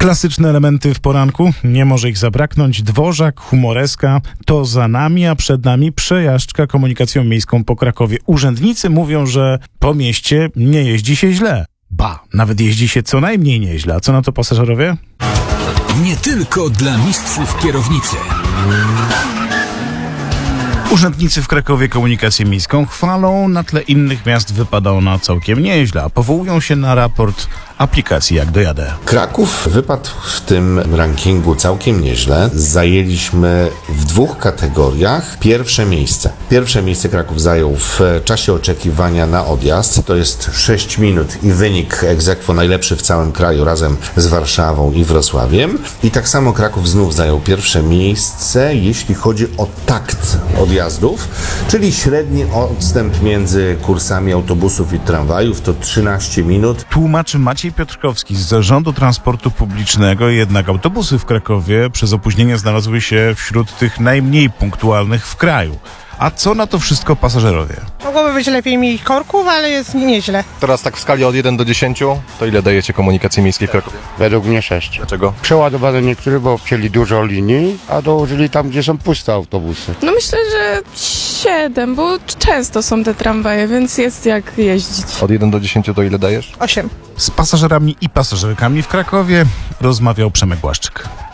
Klasyczne elementy w poranku, nie może ich zabraknąć. Dworzak, humoreska, to za nami, a przed nami przejażdżka komunikacją miejską po Krakowie. Urzędnicy mówią, że po mieście nie jeździ się źle. Ba, nawet jeździ się co najmniej nieźle. A co na to pasażerowie? Nie tylko dla mistrzów kierownicy. Urzędnicy w Krakowie komunikację miejską chwalą, na tle innych miast wypadał na całkiem nieźle, a powołują się na raport aplikacji Jak Dojadę. Kraków wypadł w tym rankingu całkiem nieźle. Zajęliśmy w 2 kategoriach pierwsze miejsce. Pierwsze miejsce Kraków zajął w czasie oczekiwania na odjazd. To jest 6 minut i wynik ex aequo najlepszy w całym kraju razem z Warszawą i Wrocławiem. I tak samo Kraków znów zajął pierwsze miejsce, jeśli chodzi o takt odjazdów, czyli średni odstęp między kursami autobusów i tramwajów to 13 minut. Tłumaczy Maciej Piotrkowski z Zarządu Transportu Publicznego, jednak autobusy w Krakowie przez opóźnienia znalazły się wśród tych najmniej punktualnych w kraju. A co na to wszystko pasażerowie? Mogłoby być lepiej mniej korków, ale jest nieźle. Teraz tak w skali od 1 do 10, to ile dajecie komunikacji miejskiej w Krakowie? Według mnie 6. Dlaczego? Przeładowano niektórzy, bo chcieli dużo linii, a dołożyli tam, gdzie są puste autobusy. No myślę, że 7, bo często są te tramwaje, więc jest jak jeździć. Od 1 do 10 to ile dajesz? 8. Z pasażerami i pasażerkami w Krakowie rozmawiał Przemek Błaszczyk.